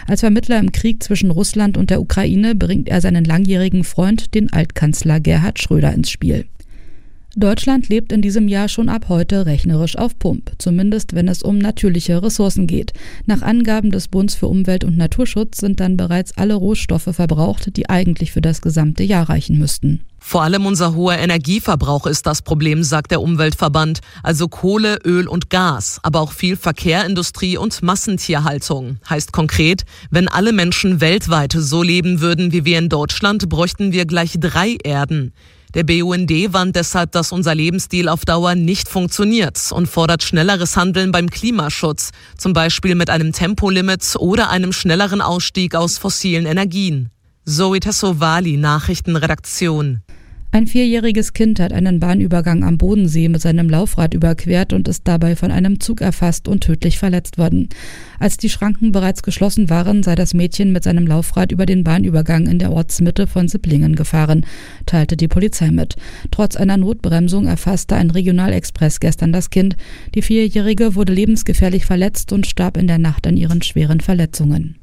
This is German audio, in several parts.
Als Vermittler im Krieg zwischen Russland und der Ukraine bringt er seinen langjährigen Freund, den Altkanzler Gerhard Schröder, ins Spiel. Deutschland lebt in diesem Jahr schon ab heute rechnerisch auf Pump, zumindest wenn es um natürliche Ressourcen geht. Nach Angaben des Bundes für Umwelt und Naturschutz sind dann bereits alle Rohstoffe verbraucht, die eigentlich für das gesamte Jahr reichen müssten. Vor allem unser hoher Energieverbrauch ist das Problem, sagt der Umweltverband. Also Kohle, Öl und Gas, aber auch viel Verkehr, Industrie und Massentierhaltung. Heißt konkret, wenn alle Menschen weltweit so leben würden wie wir in Deutschland, bräuchten wir gleich 3 Erden. Der BUND warnt deshalb, dass unser Lebensstil auf Dauer nicht funktioniert und fordert schnelleres Handeln beim Klimaschutz, zum Beispiel mit einem Tempolimit oder einem schnelleren Ausstieg aus fossilen Energien. Zoe Tassovali, Nachrichtenredaktion. Ein 4-jähriges Kind hat einen Bahnübergang am Bodensee mit seinem Laufrad überquert und ist dabei von einem Zug erfasst und tödlich verletzt worden. Als die Schranken bereits geschlossen waren, sei das Mädchen mit seinem Laufrad über den Bahnübergang in der Ortsmitte von Sipplingen gefahren, teilte die Polizei mit. Trotz einer Notbremsung erfasste ein Regionalexpress gestern das Kind. Die 4-Jährige wurde lebensgefährlich verletzt und starb in der Nacht an ihren schweren Verletzungen.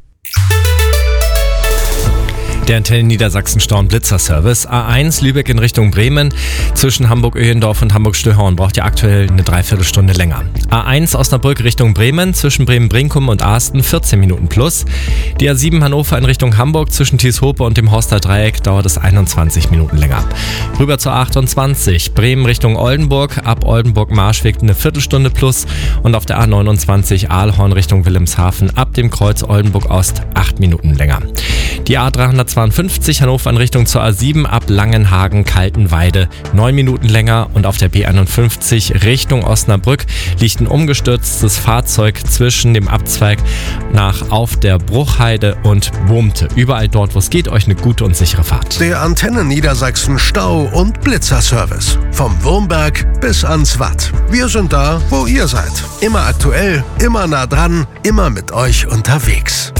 Der Antenne Niedersachsen Stau- und Blitzerservice. A1 Lübeck in Richtung Bremen zwischen Hamburg-Öhendorf und Hamburg-Stillhorn braucht ihr aktuell eine Dreiviertelstunde länger. A1 Osnabrück Richtung Bremen zwischen Bremen-Brinkum und Asten 14 Minuten plus. Die A7 Hannover in Richtung Hamburg zwischen Thieshope und dem Horster Dreieck dauert es 21 Minuten länger. Rüber zur A28 Bremen Richtung Oldenburg, ab Oldenburg-Marschweg eine Viertelstunde plus und auf der A29 Aalhorn Richtung Wilhelmshaven ab dem Kreuz Oldenburg-Ost 8 Minuten länger. Die A352 Hannover in Richtung zur A7 ab Langenhagen-Kaltenweide 9 Minuten länger und auf der B51 Richtung Osnabrück liegt ein umgestürztes Fahrzeug zwischen dem Abzweig nach auf der Bruchheide und Bohmte. Überall dort, wo es geht, euch eine gute und sichere Fahrt. Der Antenne Niedersachsen Stau- und Blitzerservice. Vom Wurmberg bis ans Watt. Wir sind da, wo ihr seid. Immer aktuell, immer nah dran, immer mit euch unterwegs.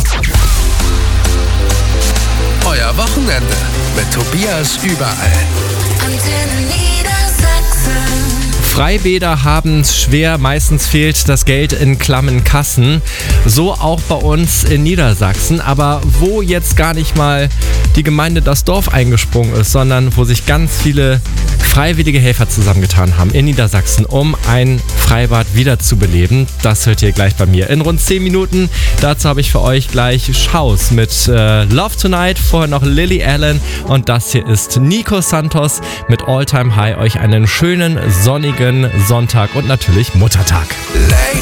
Euer Wochenende mit Tobias überall. Antenne Niedersachsen. Freibäder haben es schwer, meistens fehlt das Geld in klammen Kassen. So auch bei uns in Niedersachsen, aber wo jetzt gar nicht mal die Gemeinde das Dorf eingesprungen ist, sondern wo sich ganz viele freiwillige Helfer zusammengetan haben in Niedersachsen, um ein Freibad wiederzubeleben. Das hört ihr gleich bei mir in rund 10 Minuten. Dazu habe ich für euch gleich Schaus mit Love Tonight, vorher noch Lily Allen und das hier ist Nico Santos mit All Time High. Euch einen schönen, sonnigen Sonntag und natürlich Muttertag. Late